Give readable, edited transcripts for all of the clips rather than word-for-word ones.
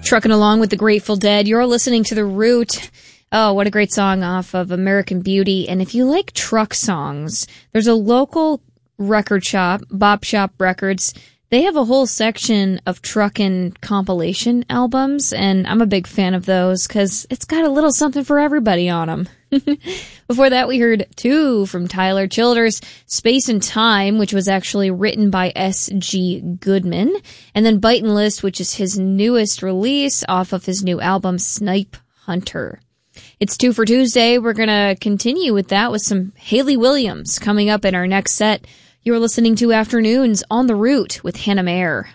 Trucking along with the Grateful Dead. You're listening to The Root. Oh, what a great song off of American Beauty. And if you like truck songs, there's a local record shop, Bop Shop Records. They have a whole section of truckin' compilation albums, and I'm a big fan of those because it's got a little something for everybody on them. Before that, we heard Two from Tyler Childers, Space and Time, which was actually written by S.G. Goodman, and then Bitin' List, which is his newest release off of his new album, Snipe Hunter. It's Two for Tuesday. We're going to continue with that with some Hayley Williams coming up in our next set. You're listening to Afternoons on the Route with Hannah Mayer.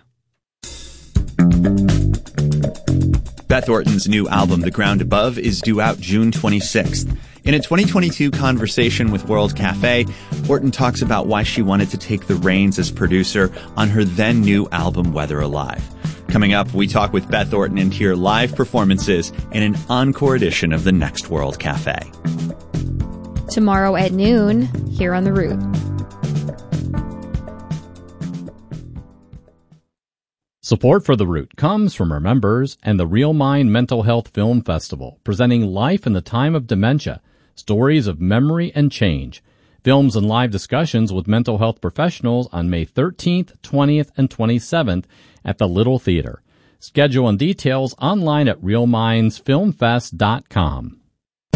Beth Orton's new album, The Ground Above, is due out June 26th. In a 2022 conversation with World Cafe, Orton talks about why she wanted to take the reins as producer on her then new album, Weather Alive. Coming up, we talk with Beth Orton and hear live performances in an encore edition of the next World Cafe. Tomorrow at noon, here on The Route. Support for The Route comes from our members and the Real Mind Mental Health Film Festival, presenting Life in the Time of Dementia, Stories of Memory and Change. Films and live discussions with mental health professionals on May 13th, 20th, and 27th at the Little Theater. Schedule and details online at realmindsfilmfest.com.